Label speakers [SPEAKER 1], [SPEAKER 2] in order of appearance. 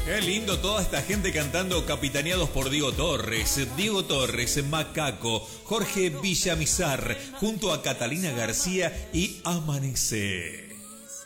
[SPEAKER 1] Qué lindo toda esta gente cantando, capitaneados por Diego Torres, Macaco, Jorge Villamizar, junto a Catalina García y Amanece.